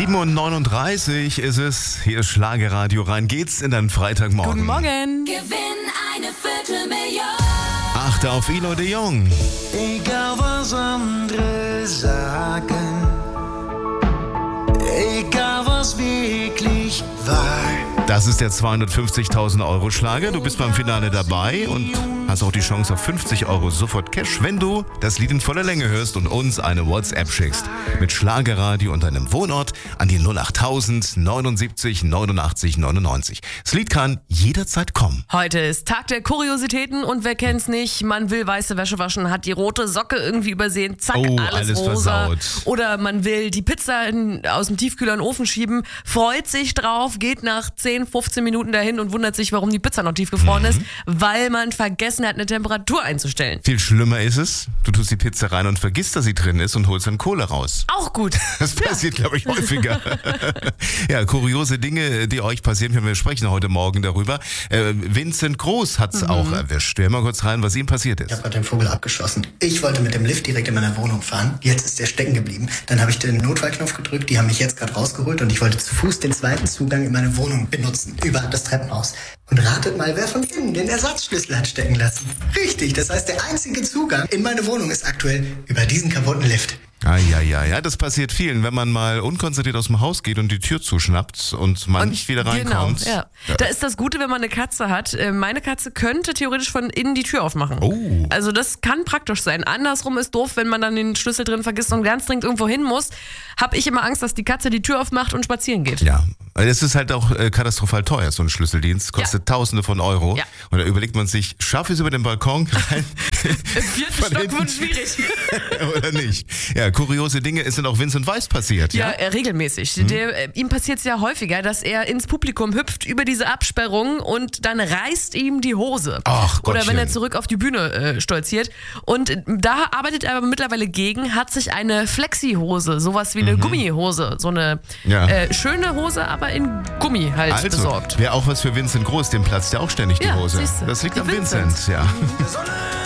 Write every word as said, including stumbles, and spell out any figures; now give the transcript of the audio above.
sieben Uhr neununddreißig ist es. Hier ist Schlagerradio. Rein geht's in den Freitagmorgen. Guten Morgen. Gewinn eine Viertelmillion. Achte auf Elo de Jong. Egal was andere sagen, egal was wirklich war. Das ist der zweihundertfünfzigtausend Euro Schlager. Du bist beim Finale dabei und hast auch die Chance auf fünfzig Euro sofort Cash, wenn du das Lied in voller Länge hörst und uns eine WhatsApp schickst. Mit Schlagerradio und deinem Wohnort an die null acht tausend neunundsiebzig neunundachtzig neunundneunzig. Das Lied kann jederzeit kommen. Heute ist Tag der Kuriositäten und wer kennt's nicht, man will weiße Wäsche waschen, hat die rote Socke irgendwie übersehen, zack, Oh, alles, alles rosa. versaut. Oder man will die Pizza in, aus dem Tiefkühler in den Ofen schieben, freut sich drauf, geht nach zehn, fünfzehn Minuten dahin und wundert sich, warum die Pizza noch tiefgefroren Mhm. ist, weil man vergessen hat, eine Temperatur einzustellen. Viel schlimmer ist es, du tust die Pizza rein und vergisst, dass sie drin ist und holst dann Kohle raus. Auch gut. Das passiert, glaube ich, häufiger. Ja, kuriose Dinge, die euch passieren können. Wir sprechen heute Morgen darüber. Äh, Vincent Groß hat es Mhm. auch erwischt. Hör mal kurz rein, was ihm passiert Ich ist. habe gerade den Vogel abgeschossen. Ich wollte mit dem Lift direkt in meiner Wohnung fahren. Jetzt ist der stecken geblieben. Dann habe ich den Notfallknopf gedrückt. Die haben mich jetzt gerade rausgeholt und ich wollte zu Fuß den zweiten Zugang in meine Wohnung benutzen. Über das Treppenhaus. Und ratet mal, wer von innen den Ersatzschlüssel hat stecken lassen. Richtig, das heißt, der einzige Zugang in meine Wohnung ist aktuell über diesen kaputten Lift. Ah, ja, ja, ja, das passiert vielen, wenn man mal unkonzentriert aus dem Haus geht und die Tür zuschnappt und man Und nicht wieder reinkommt. Genau, ja. Da ist das Gute, wenn man eine Katze hat. Äh, Meine Katze könnte theoretisch von innen die Tür aufmachen. Oh. Also das kann praktisch sein. Andersrum ist doof, wenn man dann den Schlüssel drin vergisst und ganz dringend irgendwo hin muss, habe ich immer Angst, dass die Katze die Tür aufmacht und spazieren geht. Ja, weil es ist halt auch äh, katastrophal teuer, so ein Schlüsseldienst. Kostet Ja. Tausende von Euro. Ja. Und da überlegt man sich, schaffe ich es über den Balkon rein? Im vierten Von Stock hinten. wird schwierig. Oder nicht? Ja, kuriose Dinge, es sind auch Vincent Weiss passiert. Ja, Ja, äh, regelmäßig. Der, äh, ihm passiert es ja häufiger, dass er ins Publikum hüpft über diese Absperrung und dann reißt ihm die Hose. Ach, Oder wenn er Gottchen. zurück auf die Bühne äh, stolziert. Und äh, da arbeitet er aber mittlerweile gegen, hat sich eine Flexi-Hose, sowas wie eine Gummihose, so eine Ja. äh, schöne Hose, aber in Gummi halt Also, besorgt. wäre auch was für Vincent Groß, dem platzt ja auch ständig die Ja, Hose. siehste. Das liegt Die am Vincent. Vincent, ja.